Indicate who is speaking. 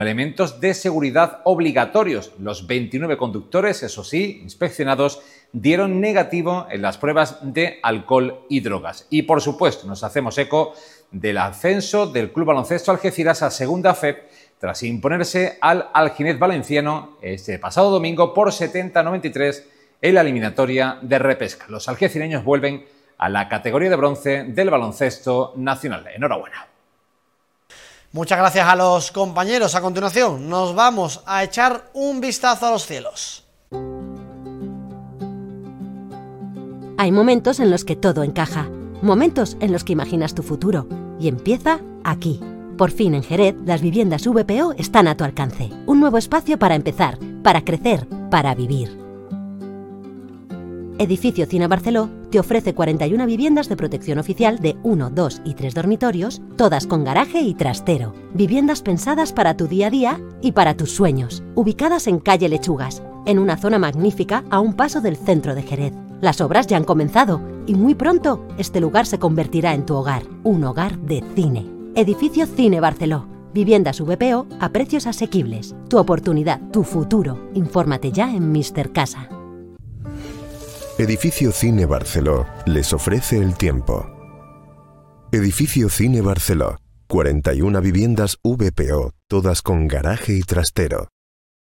Speaker 1: elementos de seguridad obligatorios. Los 29 conductores, eso sí, inspeccionados, dieron negativo en las pruebas de alcohol y drogas. Y, por supuesto, nos hacemos eco del ascenso del Club Baloncesto Algeciras a Segunda FEP tras imponerse al Alginet valenciano este pasado domingo por 70-93 en la eliminatoria de repesca. Los algecireños vuelven a la categoría de bronce del baloncesto nacional. Enhorabuena.
Speaker 2: Muchas gracias a los compañeros. A continuación nos vamos a echar un vistazo a los cielos.
Speaker 3: Hay momentos en los que todo encaja, momentos en los que imaginas tu futuro, y empieza aquí. Por fin en Jerez, las viviendas VPO están a tu alcance. Un nuevo espacio para empezar, para crecer, para vivir. Edificio Cine Barceló te ofrece 41 viviendas de protección oficial de 1, 2 y 3 dormitorios, todas con garaje y trastero. Viviendas pensadas para tu día a día y para tus sueños. Ubicadas en calle Lechugas, en una zona magnífica a un paso del centro de Jerez. Las obras ya han comenzado y muy pronto este lugar se convertirá en tu hogar, un hogar de cine. Edificio Cine Barceló. Viviendas VPO a precios asequibles. Tu oportunidad, tu futuro. Infórmate ya en Mr. Casa.
Speaker 4: Edificio Cine Barceló les ofrece el tiempo. Edificio Cine Barceló, 41 viviendas VPO, todas con garaje y trastero.